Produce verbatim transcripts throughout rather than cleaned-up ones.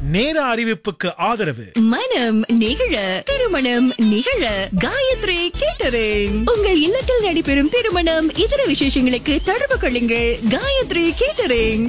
நேர அறிவிப்புக்கு ஆதரவு மனம் நிகழ திருமணம் நிகழ காயத்ரி கேட்டரிங். உங்கள் இல்லத்தில் நடைபெறும் திருமணம் இதர விசேஷங்களுக்கு தொடர்பு கொள்ளுங்கள். காயத்ரி கேட்டரிங்.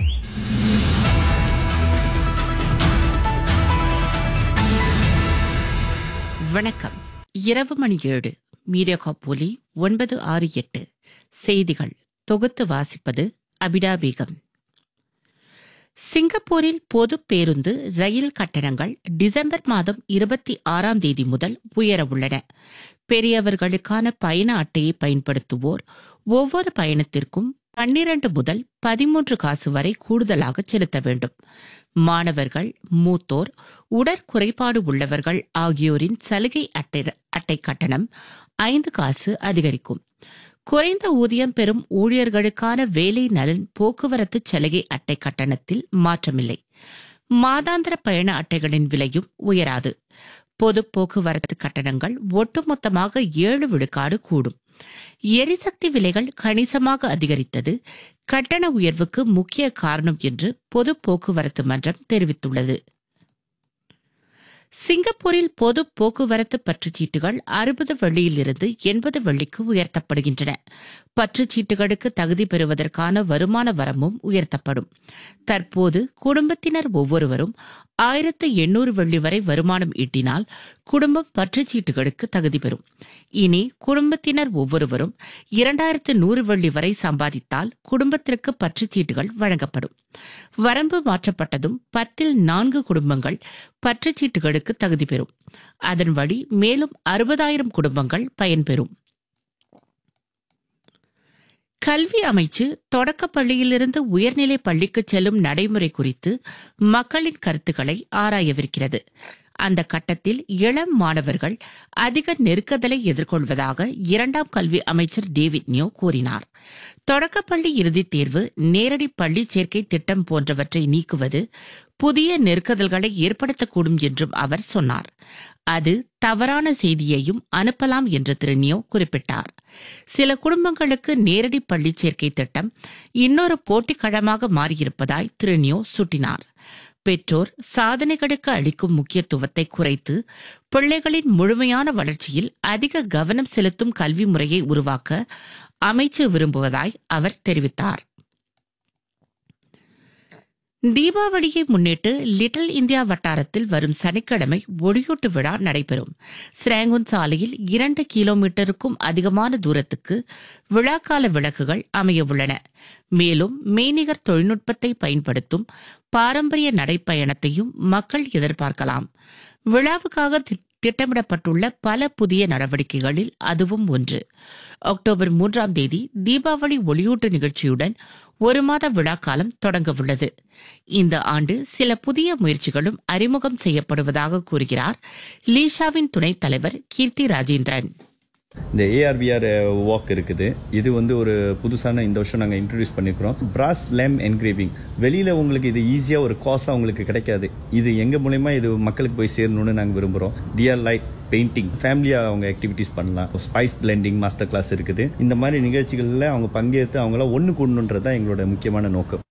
வணக்கம். இரவு மணி ஏழு. மீடியா காப்போலி ஒன்பது ஆறு எட்டு. செய்திகள் தொகுத்து வாசிப்பது அபிடா பேகம். சிங்கப்பூரில் பொது பேருந்து ரயில் கட்டணங்கள் டிசம்பர் மாதம் இருபத்தி ஆறாம் தேதி முதல் உயரவுள்ளன. பெரியவர்களுக்கான பயண அட்டையை பயன்படுத்துவோர் ஒவ்வொரு பயணத்திற்கும் பன்னிரண்டு முதல் பதிமூன்று காசு வரை கூடுதலாக செலுத்த வேண்டும். மாணவர்கள், மூத்தோர், உடற்குறைபாடு உள்ளவர்கள் ஆகியோரின் சலுகை அட்டை அட்டை கட்டணம் ஐந்து காசு அதிகரிக்கும். குறைந்த ஊதியம் பெறும் ஊழியர்களுக்கான வேலை நலன் போக்குவரத்து சலுகை அட்டை கட்டணத்தில் மாற்றமில்லை. மாதாந்திர பயண அட்டைகளின் விலையும் உயராது. பொது போக்குவரத்து கட்டணங்கள் ஒட்டுமொத்தமாக ஏழு விழுக்காடு கூடும். எரிசக்தி விலைகள் கணிசமாக அதிகரித்தது கட்டண உயர்வுக்கு முக்கிய காரணம் என்று பொது போக்குவரத்து மன்றம் தெரிவித்துள்ளது. சிங்கப்பூரில் பொது போக்குவரத்து பற்றுச்சீட்டுகள் அறுபது வெள்ளியிலிருந்து எண்பது வெள்ளிக்கு உயர்த்தப்படுகின்றன. பற்றுச்சீட்டுகளுக்கு தகுதி பெறுவதற்கான வருமான வரம்பும் உயர்த்தப்படும். தற்போது குடும்பத்தினர் ஒவ்வொருவரும் ஆயிரத்து எண்ணூறு வெள்ளி வரை வருமானம் ஈட்டினால் குடும்பம் பற்றுச்சீட்டுகளுக்கு தகுதி பெறும். இனி குடும்பத்தினர் ஒவ்வொருவரும் இரண்டாயிரத்து நூறு வெள்ளி வரை சம்பாதித்தால் குடும்பத்திற்கு பற்றுச்சீட்டுகள் வழங்கப்படும். வரம்பு மாற்றப்பட்டதும் பத்தில் நான்கு குடும்பங்கள் பற்றுச்சீட்டுகளுக்கு தகுதி பெறும். அதன் வழி மேலும் அறுபதாயிரம் குடும்பங்கள் பயன்பெறும். கல்வி அமைச்சு தொடக்கப் பள்ளியிலிருந்து உயர்நிலை பள்ளிக்கு செல்லும் நடைமுறை குறித்து மக்களின் கருத்துக்களை ஆராயவிருக்கிறது. அந்த கட்டத்தில் இளம் மாணவர்கள் அதிக நெருக்கதலை எதிர்கொள்வதாக இரண்டாம் கல்வி அமைச்சர் டேவிட் நியோ கூறினார். தொடக்கப்பள்ளி இறுதித் தேர்வு, நேரடி பள்ளி சேர்க்கை திட்டம் போன்றவற்றை நீக்குவது புதிய நெருக்கதல்களை ஏற்படுத்தக்கூடும் என்றும் அவர் சொன்னார். அது தவறான செய்தியையும் அனுப்பலாம் என்று திரு நியோ குறிப்பிட்டார். சில குடும்பங்களுக்கு நேரடி பள்ளி சேர்க்கை திட்டம் இன்னொரு போட்டிக்களமாக மாறியிருப்பதாய் திரு நியோ சுட்டினார். பெற்றோர் சாதனைகளுக்கு அளிக்கும் முக்கியத்துவத்தை குறைத்து பிள்ளைகளின் முழுமையான வளர்ச்சியில் அதிக கவனம் செலுத்தும் கல்வி முறையை உருவாக்க அமைச்சு விரும்புவதாய் அவர் தெரிவித்தார். தீபாவளியை முன்னிட்டு லிட்டில் இந்தியா வட்டாரத்தில் வரும் சனிக்கிழமை ஒளியூட்டு விழா நடைபெறும். ஸ்ராங்குன் சாலையில் இரண்டு கிலோமீட்டருக்கும் அதிகமான தூரத்துக்கு விழாக்கால விளக்குகள் அமையவுள்ளன. மேலும் மெய்நிகர் தொழில்நுட்பத்தை பயன்படுத்தும் பாரம்பரிய நடைப்பயணத்தையும் மக்கள் எதிர்பார்க்கலாம். விழாவுக்காக திட்டமிடப்பட்டுள்ள பல புதிய நடவடிக்கைகளில் அதுவும் ஒன்று. அக்டோபர் மூன்றாம் தேதி தீபாவளி ஒளியூட்டு நிகழ்ச்சியுடன் ஒரு மாத விழாக்காலம் தொடங்கவுள்ளது. இந்த ஆண்டு சில புதிய முயற்சிகளும் அறிமுகம் செய்யப்படுவதாக கூறுகிறார் லீஷாவின் துணைத் தலைவர் கீர்த்தி ராஜேந்திரன். இந்த ஏஆர்விஆர் வாக் இருக்குது. இது வந்து ஒரு புதுசான இந்த வருஷம் நாங்கள் இன்ட்ரடியூஸ் பண்ணிக்கிறோம். பிராஸ் லேம் என்கிரேவிங் வெளியில் உங்களுக்கு இது ஈஸியாக ஒரு காசாக உங்களுக்கு கிடைக்காது. இது எங்கள் மூலயமா இது மக்களுக்கு போய் சேரணும்னு நாங்கள் விரும்புகிறோம். டிஆர் லைட் பெயிண்டிங் ஃபேமிலியாக அவங்க ஆக்டிவிட்டிஸ் பண்ணலாம். ஸ்பைஸ் பிளெண்டிங் மாஸ்டர் கிளாஸ் இருக்குது. இந்த மாதிரி நிகழ்ச்சிகளில் அவங்க பங்கேற்று அவங்கள ஒன்று கூடணுன்றது தான் எங்களோட முக்கியமான நோக்கம்.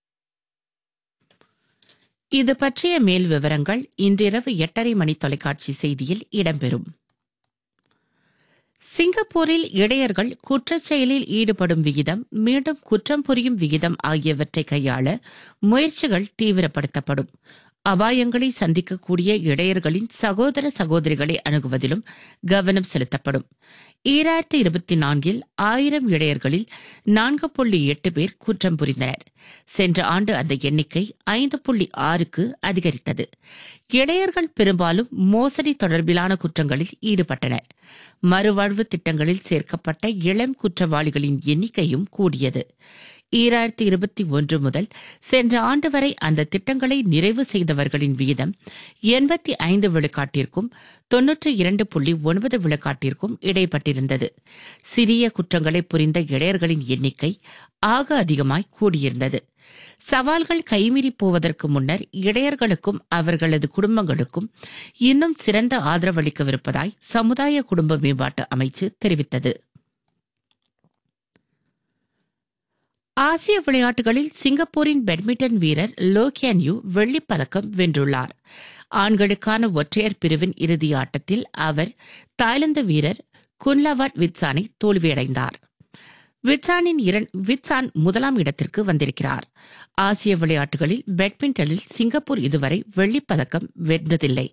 இது பற்றிய மேல் விவரங்கள் இன்றிரவு எட்டரை மணி தொலைக்காட்சி செய்தியில் இடம்பெறும். சிங்கப்பூரில் இடையர்கள் குற்றச்செயலில் ஈடுபடும் விகிதம், மீண்டும் குற்றம் புரியும் விகிதம் ஆகியவற்றை கையாள முயற்சிகள் தீவிரப்படுத்தப்படும். அபாயங்களை சந்திக்கக்கூடிய இடையர்களின் சகோதர சகோதரிகளை அணுகுவதிலும் கவனம் செலுத்தப்படும். ஈராயிரத்தி இருபத்தி நான்கில் ஆயிரம் இடையர்களில் நான்கு புள்ளி எட்டு பேர் குற்றம் புரிந்தனர். சென்ற ஆண்டு அந்த எண்ணிக்கை ஐந்து புள்ளி ஆறுக்கு அதிகரித்தது. இடையர்கள் பெரும்பாலும் மோசடி தொடர்பிலான குற்றங்களில் ஈடுபட்டனர். மறுவாழ்வு திட்டங்களில் சேர்க்கப்பட்ட இளம் குற்றவாளிகளின் எண்ணிக்கையும் கூடியது. ஈராயிரத்தி இருபத்தி ஒன்று முதல் சென்ற ஆண்டு வரை அந்த திட்டங்களை நிறைவு செய்தவர்களின் விகிதம் எண்பத்தி ஐந்து விழுக்காட்டிற்கும் தொன்னூற்றி இரண்டு புள்ளி ஒன்பது விழுக்காட்டிற்கும் இடைப்பட்டிருந்தது. சிறிய குற்றங்களை புரிந்த இடையர்களின் எண்ணிக்கை ஆக அதிகமாய் கூடியிருந்தது. சவால்கள் கைமீறி போவதற்கு முன்னர் இடையர்களுக்கும் அவர்களது குடும்பங்களுக்கும் இன்னும் சிறந்த ஆதரவளிக்கவிருப்பதாய் சமுதாய குடும்ப மேம்பாட்டு அமைச்சு தெரிவித்தது. ஆசிய விளையாட்டுகளில் சிங்கப்பூரின் பேட்மிண்டன் வீரர் லோ கியான் யூ வெள்ளிப் பதக்கம் வென்றுள்ளார். ஆண்களுக்கான ஒற்றையர் பிரிவின் இறுதி ஆட்டத்தில் அவர் தாய்லாந்து வீரர் குன்லவாட் விட்சானை தோல்வியடைந்தார். விட்சானின் விட்சான் முதலாம் இடத்திற்கு வந்திருக்கிறார். ஆசிய விளையாட்டுகளில் பேட்மிண்டனில் சிங்கப்பூர் இதுவரை வெள்ளிப் பதக்கம் வென்றதில்லை.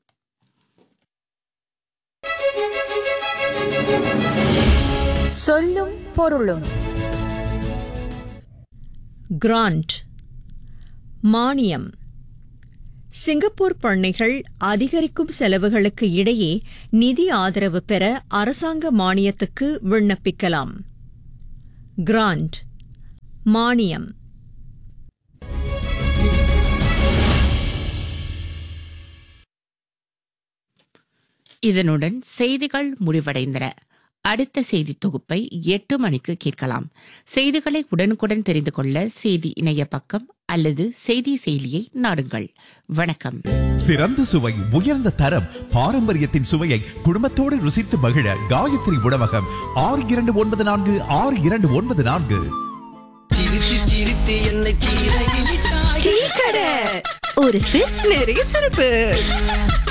சொல்லும் பொருளும். கிராண்ட் மானியம். சிங்கப்பூர் பண்ணைகள் அதிகரிக்கும் செலவுகளுக்கு இடையே நிதி ஆதரவு பெற அரசாங்க மானியத்துக்கு விண்ணப்பிக்கலாம். கிராண்ட் மானியம். இதனுடன் செய்திகள் முடிவடைந்தன. அடுத்த செய்தி தொகுப்பை எட்டு மணிக்கு கேட்கலாம். செய்திகளை உடனுக்குடன் தெரிந்து கொள்ள செய்தி இணைய பக்கம் அல்லது செய்தி செயலியை நாடுங்கள். வணக்கம். சிறந்த சுவை, உயர்ந்த தரம், பாரம்பரியத்தின் சுவையை குடும்பத்தோடு ருசித்து மகிழ காயத்ரி உணவகம். ஆறு இரண்டு ஒன்பது நான்கு ஆறு இரண்டு ஒன்பது நான்கு. ஒரு சிப் நிறைய சிறப்பு.